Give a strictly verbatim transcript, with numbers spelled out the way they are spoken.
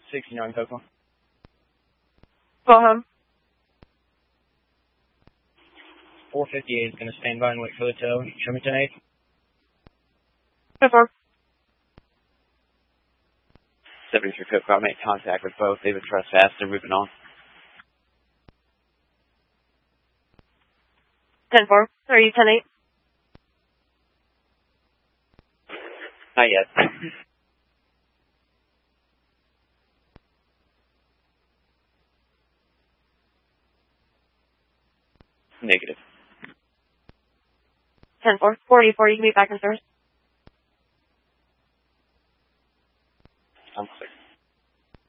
sixty-nine Coco. Go home. four fifty-eight is going to stand by and wait for the tow. Show me ten eight. Go for. seventy-three Coco, I'll make contact with both. They've been trespassed. They're moving on. ten four. Are you ten eight? Not yet. Negative. ten four. forty-four, you can be back in service.